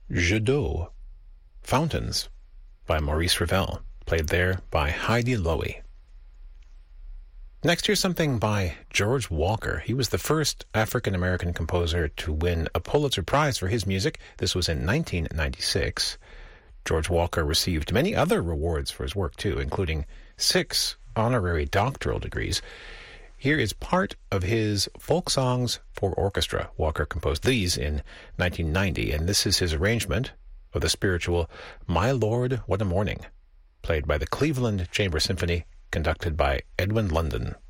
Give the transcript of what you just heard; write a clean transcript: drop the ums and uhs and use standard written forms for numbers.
Jeux d'eau, Fountains, by Maurice Ravel, played there by Heidi Lowy. Next, here's something by George Walker. He was the first African-American composer to win a Pulitzer Prize for his music. This was in 1996. George Walker received many other awards for his work, too, including 6 honorary doctoral degrees. Here is part of his folk songs for orchestra. Walker composed these in 1990, and this is his arrangement of the spiritual My Lord, What a Morning, played by the Cleveland Chamber Symphony, conducted by Edwin London.